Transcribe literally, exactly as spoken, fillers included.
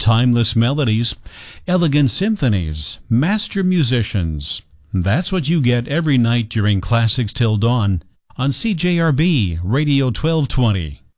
Timeless melodies, elegant symphonies, master musicians. That's what you get every night during Classics Till Dawn on C J R B Radio twelve twenty.